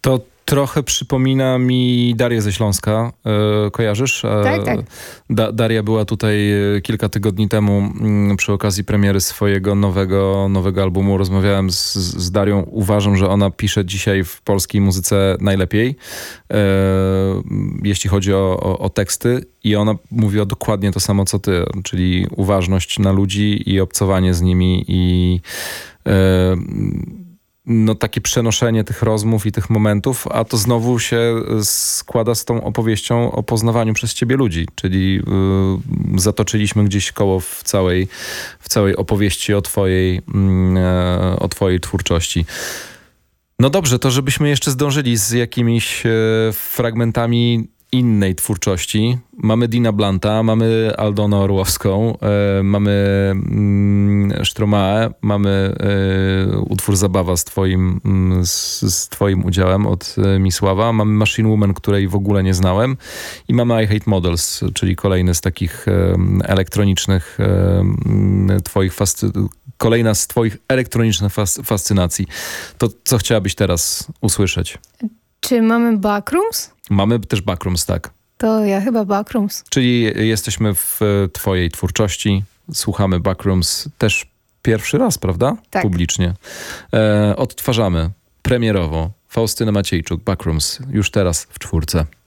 To trochę przypomina mi Darię ze Śląska. Kojarzysz? Tak. Daria była tutaj kilka tygodni temu przy okazji premiery swojego nowego albumu. Rozmawiałem z Darią. Uważam, że ona pisze dzisiaj w polskiej muzyce najlepiej, jeśli chodzi o teksty. I ona mówiła dokładnie to samo, co ty, czyli uważność na ludzi i obcowanie z nimi i takie przenoszenie tych rozmów i tych momentów, a to znowu się składa z tą opowieścią o poznawaniu przez ciebie ludzi, czyli zatoczyliśmy gdzieś koło w całej opowieści o twojej twórczości. No dobrze, to żebyśmy jeszcze zdążyli z jakimiś fragmentami innej twórczości. Mamy Dina Blanta, mamy Aldonę Orłowską, mamy Stromae, mamy utwór Zabawa z twoim udziałem od Misława, mamy Machine Woman, której w ogóle nie znałem i mamy I Hate Models, czyli kolejny z takich elektronicznych kolejna z twoich elektronicznych fascynacji. To co chciałabyś teraz usłyszeć? Czy mamy Backrooms? Mamy też Backrooms, tak. To ja chyba Backrooms. Czyli jesteśmy w twojej twórczości, słuchamy Backrooms też pierwszy raz, prawda? Tak. Publicznie. Odtwarzamy premierowo Faustyna Maciejczuk, Backrooms, już teraz w 4.